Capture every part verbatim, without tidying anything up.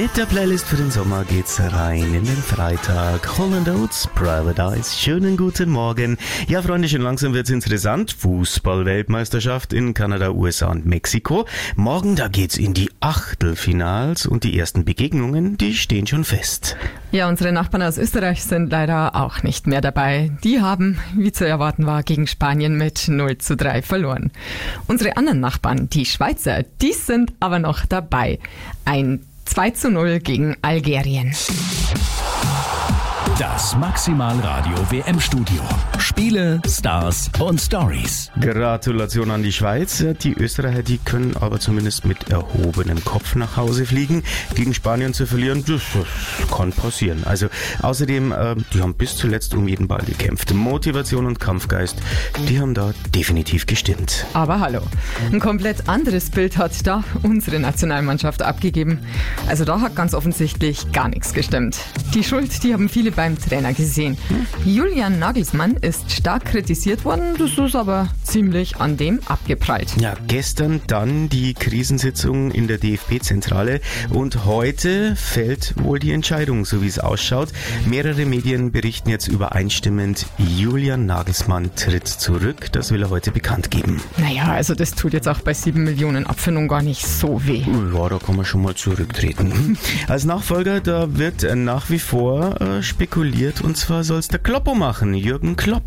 Mit der Playlist für den Sommer geht's rein in den Freitag. Holland Oates, Private Eyes. Schönen guten Morgen. Ja, Freunde, schon langsam wird's interessant. Fußball-Weltmeisterschaft in Kanada, U S A und Mexiko. Morgen, da geht's in die Achtelfinals und die ersten Begegnungen, die stehen schon fest. Ja, unsere Nachbarn aus Österreich sind leider auch nicht mehr dabei. Die haben, wie zu erwarten war, gegen Spanien mit null zu drei verloren. Unsere anderen Nachbarn, die Schweizer, die sind aber noch dabei. Ein zwei zu null gegen Algerien. Das Maximalradio W M-Studio. Spiele, Stars und Stories. Gratulation an die Schweiz. Die Österreicher, die können aber zumindest mit erhobenem Kopf nach Hause fliegen. Gegen Spanien zu verlieren, das, das kann passieren. Also außerdem, äh, die haben bis zuletzt um jeden Ball gekämpft. Motivation und Kampfgeist, die haben da definitiv gestimmt. Aber hallo, ein komplett anderes Bild hat da unsere Nationalmannschaft abgegeben. Also da hat ganz offensichtlich gar nichts gestimmt. Die Schuld, die haben viele beim Trainer gesehen. Julian Nagelsmann ist stark kritisiert worden, das ist aber ziemlich an dem abgeprallt. Ja, gestern dann die Krisensitzung in der D F B-Zentrale und heute fällt wohl die Entscheidung, so wie es ausschaut. Mehrere Medien berichten jetzt übereinstimmend, Julian Nagelsmann tritt zurück. Das will er heute bekannt geben. Naja, also das tut jetzt auch bei sieben Millionen Abfindung gar nicht so weh. Ja, da kann man schon mal zurücktreten. Als Nachfolger, da wird nach wie vor äh, spekuliert, und zwar soll es der Kloppo machen, Jürgen Klopp.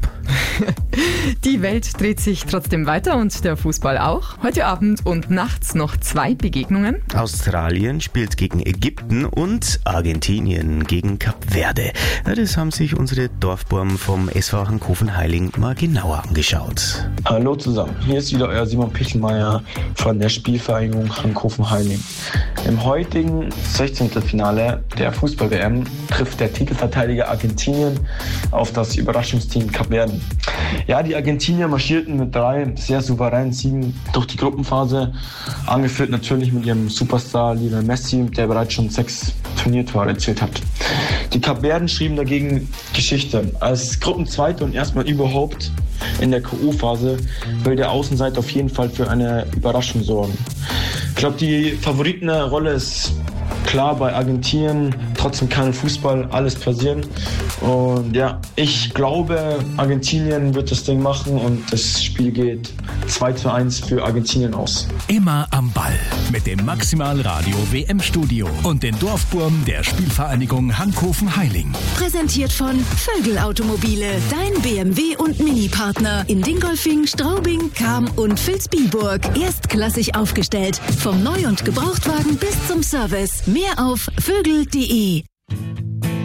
Die Welt dreht sich trotzdem weiter und der Fußball auch. Heute Abend und nachts noch zwei Begegnungen. Australien spielt gegen Ägypten und Argentinien gegen Kap Verde. Ja, das haben sich unsere Dorfburm vom S V Hankofen-Heiling mal genauer angeschaut. Hallo zusammen, hier ist wieder euer Simon Pichelmeier von der Spielvereinigung Hankofen-Heiling. Im heutigen sechzehnten Finale der Fußball-W M trifft der Titelverteidiger Argentinien auf das Überraschungsteam Kap Verde. Ja, die Argentinier marschierten mit drei sehr souveränen Siegen durch die Gruppenphase, angeführt natürlich mit ihrem Superstar Lionel Messi, der bereits schon sechs Turniertore erzielt hat. Die Kapverden schrieben dagegen Geschichte. Als Gruppenzweite und erstmal überhaupt in der K O-Phase will der Außenseiter auf jeden Fall für eine Überraschung sorgen. Ich glaube, die Favoritenrolle ist klar bei Argentinien, trotzdem kann Fußball alles passieren. Und ja, ich glaube, Argentinien wird das Ding machen und das Spiel geht zwei zu eins für Argentinien aus. Immer am Ball mit dem Maximalradio W M-Studio und den Dorfburm der Spielvereinigung Hankofen-Heiling. Präsentiert von Vögel Automobile, dein B M W und Mini-Partner in Dingolfing, Straubing, Cham und Vilsbiburg. Erstklassig aufgestellt, vom Neu- und Gebrauchtwagen bis zum Service. Mehr auf vögel punkt de.